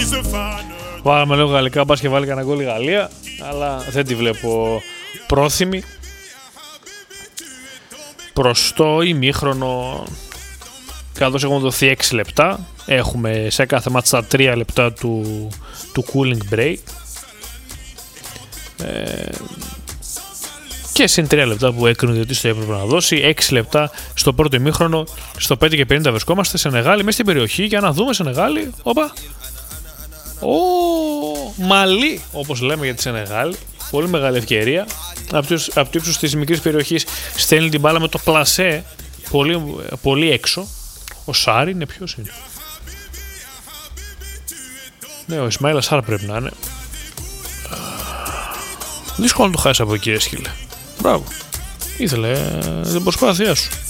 Βάλαμε λίγο γαλλικά, μπας και βάλει κανένα γκολ η Γαλλία, αλλά δεν τη βλέπω πρόθυμη. Προς το ημίχρονο, καθώς έχουν δοθεί 6 λεπτά, έχουμε σε κάθε μάτσα 3 λεπτά του cooling break. Και συν 3 λεπτά που έκρινε ότι το έπρεπε να δώσει, 6 λεπτά στο πρώτο ημίχρονο, στο 5 και 50 βρισκόμαστε σε Σενεγάλη, μέσα στην περιοχή, για να δούμε Σενεγάλη. Όπα! Μαλί, όπως λέμε για τη Σενεγάλη. Πολύ μεγάλη ευκαιρία. Από το ύψος της μικρής περιοχής στέλνει την μπάλα με το πλασέ πολύ, πολύ έξω. Ο Σάρι είναι, ποιος είναι? Ναι, ο Ισμαήλ Ασάρ πρέπει να είναι. Δύσκολο να το χάσει από εκεί, σκύλε. Μπράβο. Ήθελε την προσπάθειά σου.